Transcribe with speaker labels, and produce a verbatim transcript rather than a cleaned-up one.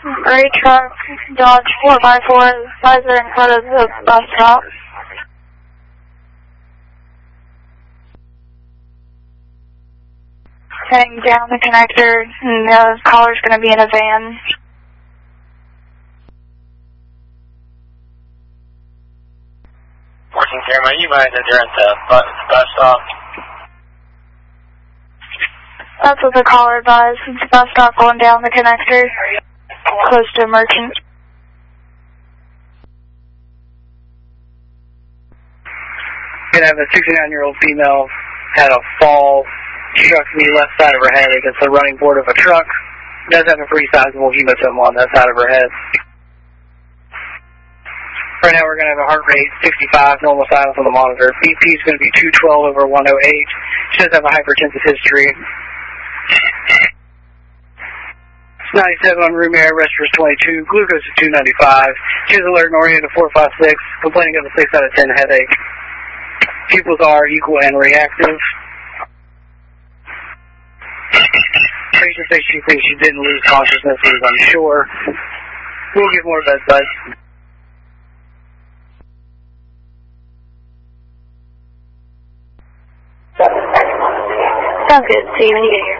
Speaker 1: Gray truck, Dodge four by four, visor in front of the bus stop. Heading down the connector, and the caller's going to be in a van.
Speaker 2: Working camera, you mind that they're at the bus, bus stop?
Speaker 1: That's what the caller advised. It's a bus stop going down the connector, close to Merchant.
Speaker 3: Gonna have a sixty-nine-year-old female had a fall, struck the left side of her head against the running board of a truck. Does have a pretty sizable hematoma on that side of her head. Right now we're going to have a heart rate sixty-five, normal silence on the monitor. B P is going to be two twelve over one oh eight. She does have a hypertensive history. ninety-seven on room air, respiratory twenty-two, glucose is two ninety-five. She is alert and oriented four five six, complaining of a six out of ten headache. Pupils are equal and reactive. Patient says she thinks she didn't lose consciousness, but is unsure. We'll get more bedside.
Speaker 1: Sounds good. See you when you get here.